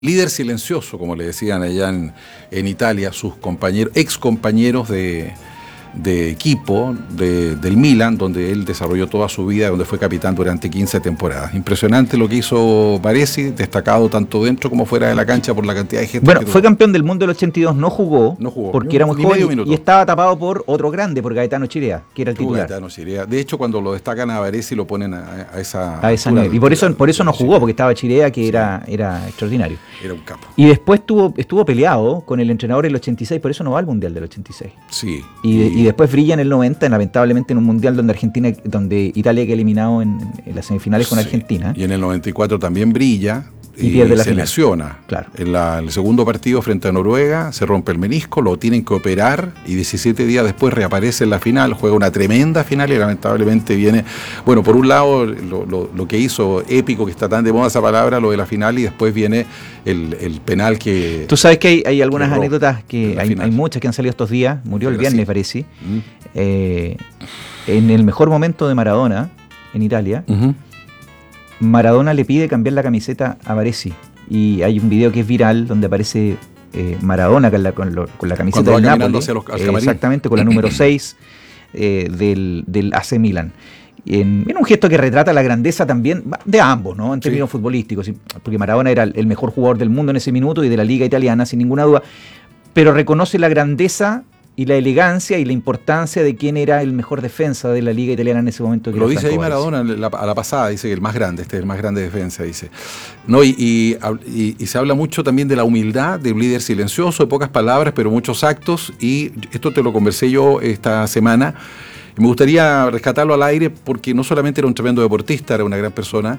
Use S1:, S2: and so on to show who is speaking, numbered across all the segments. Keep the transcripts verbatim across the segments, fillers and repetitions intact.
S1: líder silencioso, como le decían allá en, en Italia, sus compañeros, ex compañeros de, de equipo de, del Milan, donde él desarrolló toda su vida, donde fue capitán durante quince temporadas. Impresionante lo que hizo Baresi, destacado tanto dentro como fuera de la cancha por la cantidad de gente.
S2: Bueno,
S1: que
S2: fue campeón del mundo del ochenta y dos, no jugó,
S1: no jugó
S2: porque
S1: ni,
S2: era muy
S1: ni
S2: joven y, y estaba tapado por otro grande, por Gaetano Chirea, que era el titular.
S1: Gaetano Chirea. De hecho, cuando lo destacan a Baresi lo ponen a, a esa
S2: a esa nivel. Y por eso, por eso no jugó, porque estaba Chirea, que sí. era, era extraordinario.
S1: Era un capo.
S2: Y después estuvo, estuvo peleado con el entrenador del ochenta y seis, por eso no va al Mundial del ochenta y seis.
S1: Sí.
S2: Y, y, y después brilla en el noventa, lamentablemente en un Mundial donde Argentina, donde Italia queda eliminado en, en las semifinales con sí. Argentina.
S1: Y en el noventa y cuatro también brilla.
S2: Y, y pierde la
S1: se
S2: final.
S1: lesiona.
S2: Claro.
S1: En la, el segundo partido frente a Noruega se rompe el menisco, lo tienen que operar y diecisiete días después reaparece en la final, juega una tremenda final y lamentablemente viene, bueno, por un lado lo, lo, lo que hizo épico, que está tan de moda esa palabra, lo de la final, y después viene el, el penal que...
S2: Tú sabes que hay, hay algunas anécdotas, que hay, hay muchas que han salido estos días, murió el viernes, parece, mm. eh, en el mejor momento de Maradona en Italia. Uh-huh. Maradona le pide cambiar la camiseta a Baresi y hay un video que es viral donde aparece eh, Maradona con la, con lo, con la camiseta del Napoli,
S1: hacia los,
S2: eh, exactamente, con la número seis eh, del, del A C Milan. En, en un gesto que retrata la grandeza también de ambos, ¿no? En términos sí. futbolísticos, porque Maradona era el mejor jugador del mundo en ese minuto y de la liga italiana, sin ninguna duda, pero reconoce la grandeza y la elegancia y la importancia de quién era el mejor defensa de la liga italiana en ese momento. Que
S1: lo dice ahí Maradona la, a la pasada, dice que el más grande, este es el más grande defensa, dice. No, y, y, y, y se habla mucho también de la humildad de un líder silencioso, de pocas palabras, pero muchos actos, y esto te lo conversé yo esta semana. Me gustaría rescatarlo al aire porque no solamente era un tremendo deportista, era una gran persona.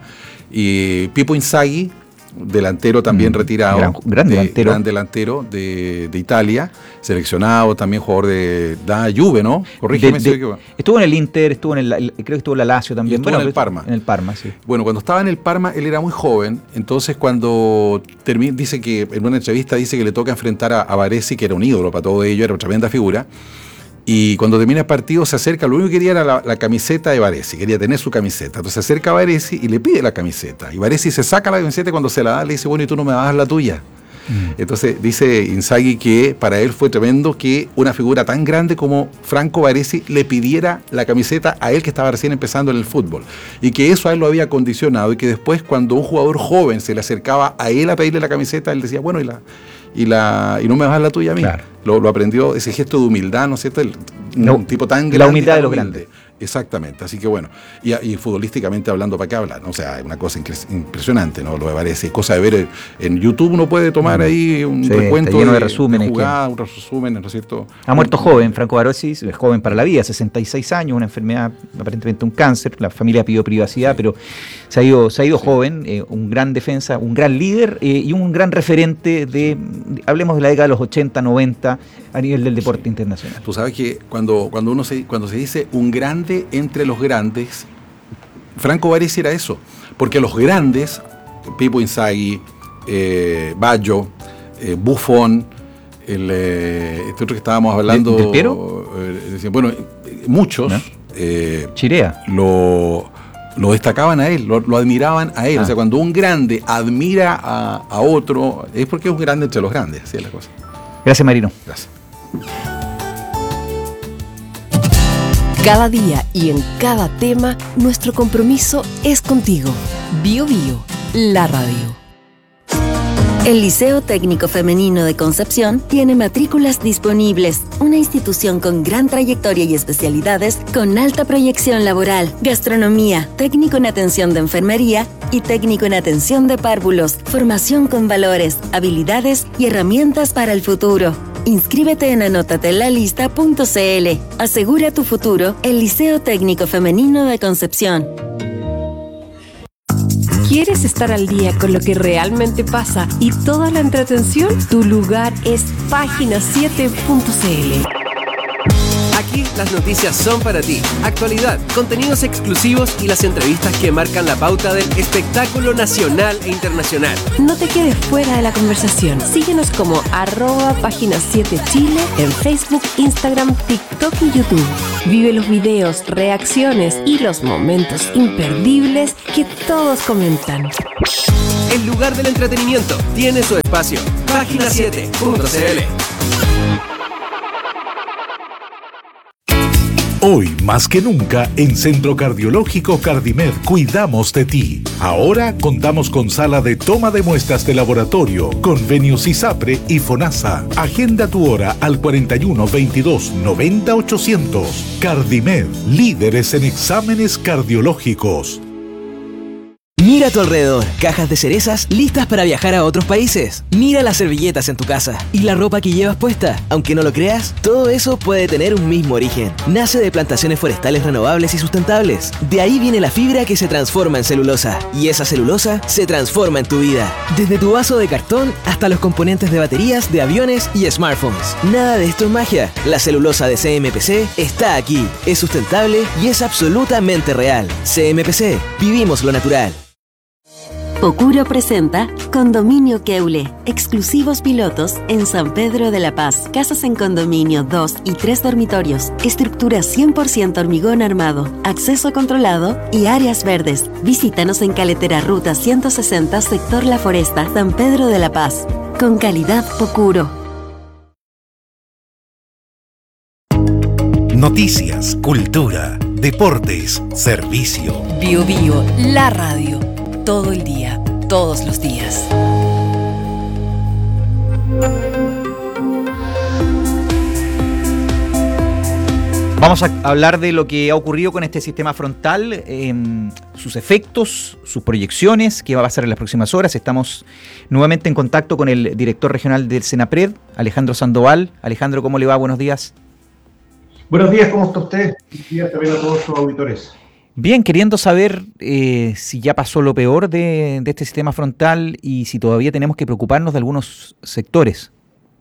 S1: Y Pippo Inzaghi, delantero también mm, retirado,
S2: gran, gran
S1: de,
S2: delantero,
S1: gran delantero de, de Italia, seleccionado, también jugador de da Juve, ¿no?
S2: Corrígeme si me estuvo en el Inter, estuvo en el, el creo que estuvo en la Lazio también.
S1: Y estuvo bueno, en el Parma.
S2: En el Parma, sí.
S1: Bueno, cuando estaba en el Parma, él era muy joven, entonces cuando termina, dice que en una entrevista dice que le toca enfrentar a, a Baresi, que era un ídolo para todo ello, era una tremenda figura. Y cuando termina el partido se acerca, lo único que quería era la, la camiseta de Baresi, quería tener su camiseta. Entonces se acerca a Baresi y le pide la camiseta. Y Baresi se saca la camiseta y cuando se la da le dice, bueno, ¿y tú no me vas a dar la tuya? Mm. Entonces dice Inzaghi que para él fue tremendo que una figura tan grande como Franco Baresi le pidiera la camiseta a él que estaba recién empezando en el fútbol. Y que eso a él lo había condicionado y que después cuando un jugador joven se le acercaba a él a pedirle la camiseta, él decía, bueno, y la... Y, la, y no me vas a dar la tuya a mí. Claro. Lo, lo aprendió, ese gesto de humildad, ¿no es cierto? El,
S2: no,
S1: un tipo tan grande.
S2: La humildad de los grandes.
S1: Exactamente, así que bueno, y, y futbolísticamente hablando, ¿para qué hablar? ¿No? O sea, es una cosa impresionante, ¿no? Lo que parece, es cosa de ver en YouTube, uno puede tomar mm. ahí un sí, recuento
S2: lleno de,
S1: de
S2: resúmenes,
S1: de jugada, un resumen, ¿no es cierto?
S2: Ha muerto joven, Franco Baresi, es joven para la vida, sesenta y seis años, una enfermedad, aparentemente un cáncer, la familia pidió privacidad, sí. pero se ha ido, se ha ido sí. joven, eh, un gran defensa, un gran líder eh, y un gran referente de, hablemos de la década de los ochenta, noventa, a nivel del deporte sí. internacional.
S1: Tú sabes que cuando, cuando uno se, cuando se dice un grande entre los grandes, Franco Baresi era eso, porque los grandes, Pippo Inzaghi, eh, Baggio, eh, Buffon, el, eh, este otro que estábamos hablando,
S2: ¿Del Piero?
S1: Eh, bueno, muchos, ¿no? eh,
S2: Chirea,
S1: lo, lo destacaban a él, lo, lo admiraban a él. Ah. O sea, cuando un grande admira a, a otro, es porque es un grande entre los grandes, así es la cosa.
S2: Gracias, Marino.
S1: Gracias.
S3: Cada día y en cada tema, nuestro compromiso es contigo. Bio Bio, la radio.
S4: El Liceo Técnico Femenino de Concepción tiene matrículas disponibles, una institución con gran trayectoria y especialidades con alta proyección laboral, gastronomía, técnico en atención de enfermería y técnico en atención de párvulos, formación con valores, habilidades y herramientas para el futuro. Inscríbete en anotatelalista punto c l. Asegura tu futuro, el Liceo Técnico Femenino de Concepción.
S3: ¿Quieres estar al día con lo que realmente pasa y toda la entretención? Tu lugar es página siete punto c l. Aquí
S5: Aquí las noticias son para ti. Actualidad, contenidos exclusivos y las entrevistas que marcan la pauta del espectáculo nacional e internacional.
S3: No te quedes fuera de la conversación. Síguenos como arroba página siete Chile en Facebook, Instagram, TikTok y YouTube. Vive los videos, reacciones y los momentos imperdibles que todos comentan.
S5: El lugar del entretenimiento tiene su espacio. página siete punto c l.
S6: Hoy, más que nunca, en Centro Cardiológico Cardimed cuidamos de ti. Ahora contamos con sala de toma de muestras de laboratorio, convenios ISAPRE y FONASA. Agenda tu hora al cuarenta y uno, veintidós, noventa, ochocientos. Cardimed, líderes en exámenes cardiológicos.
S7: Mira a tu alrededor, cajas de cerezas listas para viajar a otros países. Mira las servilletas en tu casa y la ropa que llevas puesta. Aunque no lo creas, todo eso puede tener un mismo origen. Nace de plantaciones forestales renovables y sustentables. De ahí viene la fibra que se transforma en celulosa. Y esa celulosa se transforma en tu vida. Desde tu vaso de cartón hasta los componentes de baterías, de aviones y smartphones. Nada de esto es magia. La celulosa de C M P C está aquí. Es sustentable y es absolutamente real. C M P C. Vivimos lo natural.
S4: Pocuro presenta Condominio Keule, exclusivos pilotos en San Pedro de la Paz. Casas en condominio, dos y tres dormitorios, estructura cien por ciento hormigón armado, acceso controlado y áreas verdes. Visítanos en Caletera Ruta ciento sesenta, sector La Foresta, San Pedro de la Paz. Con calidad Pocuro.
S6: Noticias, cultura, deportes, servicio.
S3: Bio Bio, la radio. Todo el día, todos los días.
S2: Vamos a hablar de lo que ha ocurrido con este sistema frontal, eh, sus efectos, sus proyecciones, qué va a pasar en las próximas horas. Estamos nuevamente en contacto con el director regional del Senapred, Alejandro Sandoval. Alejandro, ¿cómo le va? Buenos días.
S8: Buenos días, ¿cómo está usted? Buenos días también a todos sus auditores.
S2: Bien, queriendo saber eh, si ya pasó lo peor de, de este sistema frontal y si todavía tenemos que preocuparnos de algunos sectores.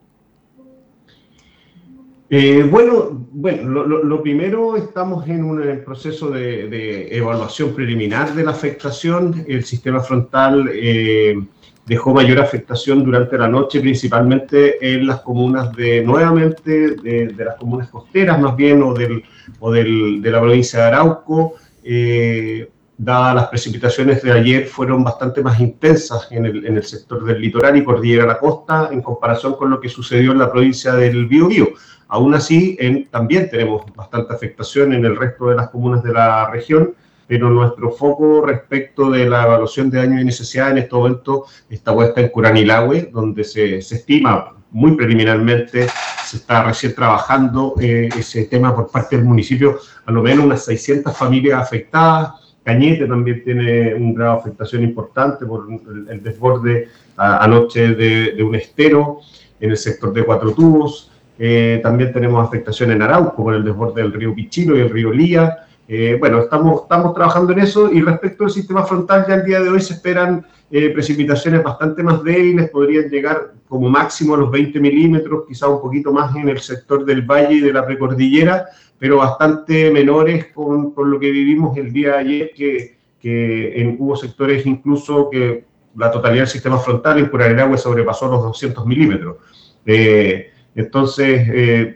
S8: Eh, bueno, bueno lo, lo, lo primero, estamos en un proceso de, de evaluación preliminar de la afectación. El sistema frontal eh, dejó mayor afectación durante la noche, principalmente en las comunas de, nuevamente, de, de las comunas costeras más bien, o, del, o del, de la provincia de Arauco. Eh, dadas las precipitaciones de ayer, fueron bastante más intensas en el, en el sector del litoral y cordillera de la costa en comparación con lo que sucedió en la provincia del Biobío. Aún así, en, también tenemos bastante afectación en el resto de las comunas de la región, pero nuestro foco respecto de la evaluación de daños y necesidades en este momento está puesta en Curanilahue, donde se, se estima muy preliminarmente, se está recién trabajando eh, ese tema por parte del municipio, a lo menos unas seiscientas familias afectadas. Cañete también tiene un grado de afectación importante por el, el desborde a, anoche de, de un estero en el sector de Cuatro Tubos. Eh, también tenemos afectación en Arauco por el desborde del río Pichilo y el río Lía. Eh, bueno, estamos, estamos trabajando en eso, y respecto al sistema frontal, ya el día de hoy se esperan eh, precipitaciones bastante más débiles, podrían llegar como máximo a los veinte milímetros, quizá un poquito más en el sector del valle y de la precordillera, pero bastante menores con, con lo que vivimos el día de ayer, que, que en, hubo sectores incluso que la totalidad del sistema frontal en Curanilahue sobrepasó los doscientos milímetros. Eh, entonces, eh,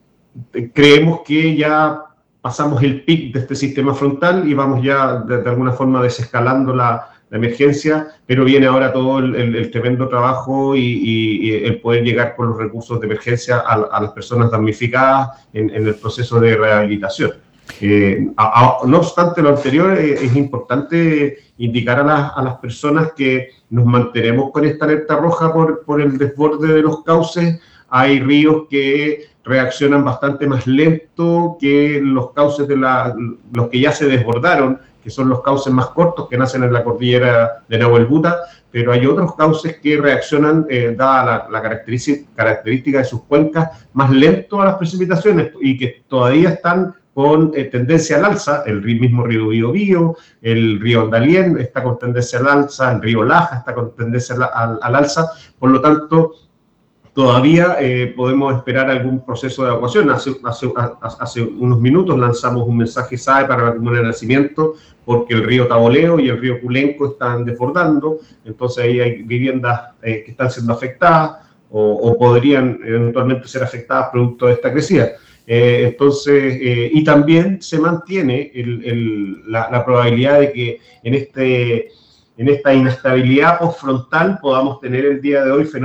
S8: creemos que ya pasamos el pic de este sistema frontal y vamos ya de, de alguna forma desescalando la, la emergencia, pero viene ahora todo el, el, el tremendo trabajo y, y, y el poder llegar con los recursos de emergencia a, a las personas damnificadas en, en el proceso de rehabilitación. Eh, a, a, no obstante lo anterior, eh, es importante indicar a, la, a las personas que nos mantenemos con esta alerta roja por, por el desborde de los cauces. Hay ríos que reaccionan bastante más lento que los cauces de la, los que ya se desbordaron, que son los cauces más cortos que nacen en la cordillera de Nahuelbuta, pero hay otros cauces que reaccionan, eh, dada la, la característica, característica de sus cuencas, más lento a las precipitaciones y que todavía están con eh, tendencia al alza. El mismo río Biobío, el río Andalién está con tendencia al alza, el río Laja está con tendencia al, al, al alza, por lo tanto, todavía eh, podemos esperar algún proceso de evacuación. Hace, hace, hace unos minutos lanzamos un mensaje S A E para la comuna de Nacimiento porque el río Taboleo y el río Culenco están desbordando, entonces ahí hay viviendas eh, que están siendo afectadas o, o podrían eventualmente ser afectadas producto de esta crecida. Eh, entonces, eh, y también se mantiene el, el, la, la probabilidad de que en, este, en esta inestabilidad postfrontal podamos tener el día de hoy fenómenos